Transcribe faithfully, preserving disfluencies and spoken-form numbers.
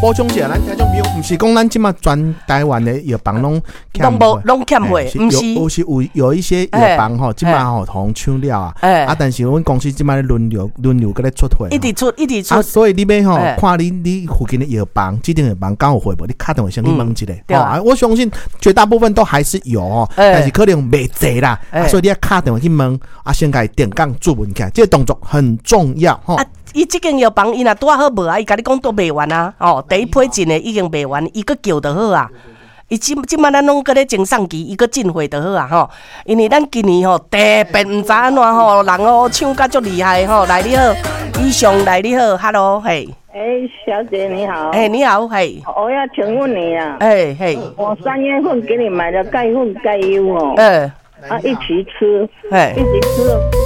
补充一下，咱听众朋友，不是讲咱即马全台湾的药房拢拢无拢欠货，不是有是有有一些药房吼，即马吼同抢了啊，啊，但是阮公司即马咧轮流轮流搁咧出货， 一直出一直出， 啊，所以你要吼看你你附近的药房，指定药房敢有货无？你打电话先去问一下，哦，啊，我相信绝大部分都还是有哦，但是可能未济啦，啊，所以你要打电话去问，啊，先甲伊点杠注文起来，这个动作很重要吼。 伊即间药房伊若拄好无啊，伊甲你讲都卖完啊，哦，第一批进的已经卖完，伊搁叫就好啊。伊即即摆咱拢搁咧前送期，伊搁进货就好啊吼。因为咱今年吼特别毋知安怎吼，人哦抢甲足厉害吼。来你好，以上来你好 ，Hello 嘿。 哎，小姐你好。 哎，你好嘿。 我要请问你啊。 哎嘿。 我三月份给你买的钙粉钙优哦。 嗯。 啊，一起吃。 哎。 一起吃。